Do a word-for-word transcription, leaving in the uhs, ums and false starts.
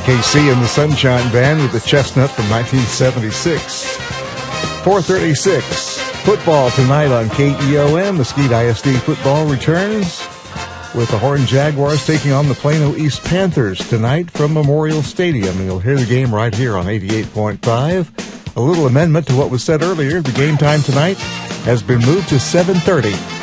K C and the Sunshine Band with the Chestnut from nineteen seventy-six. four thirty-six. Football tonight on K E O M. Mesquite I S D football returns with the Horn Jaguars taking on the Plano East Panthers tonight from Memorial Stadium. And you'll hear the game right here on eighty-eight point five. A little amendment to what was said earlier. The game time tonight has been moved to seven thirty.